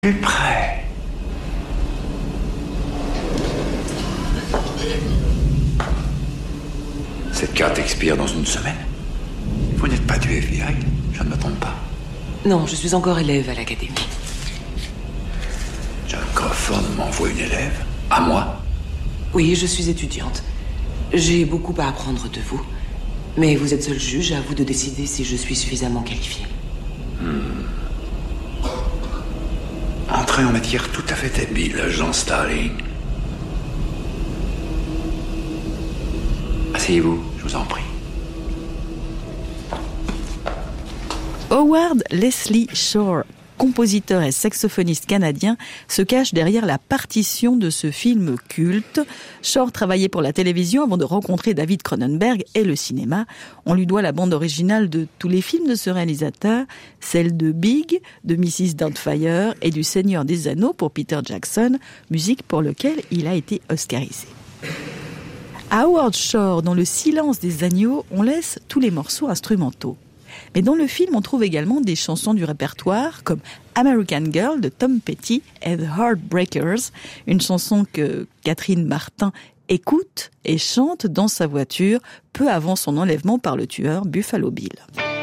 Plus près. Cette carte expire dans une semaine. Vous n'êtes pas du FBI, je ne me trompe pas. Non, je suis encore élève à l'académie. John Crawford m'envoie une élève. À moi? Oui, je suis étudiante. J'ai beaucoup à apprendre de vous. Mais vous êtes seul juge, à vous de décider si je suis suffisamment qualifiée. Entrée en matière tout à fait habile, agent Starling. Asseyez-vous, je vous en prie. Howard Leslie Shore, compositeur et saxophoniste canadien, se cache derrière la partition de ce film culte. Shore travaillait pour la télévision avant de rencontrer David Cronenberg et le cinéma. On lui doit la bande originale de tous les films de ce réalisateur, celle de Big, de Mrs. Doubtfire et du Seigneur des Anneaux pour Peter Jackson, musique pour laquelle il a été oscarisé. À Howard Shore, dans Le Silence des agneaux, on laisse tous les morceaux instrumentaux. Mais dans le film, on trouve également des chansons du répertoire comme American Girl de Tom Petty et The Heartbreakers, une chanson que Catherine Martin écoute et chante dans sa voiture peu avant son enlèvement par le tueur Buffalo Bill.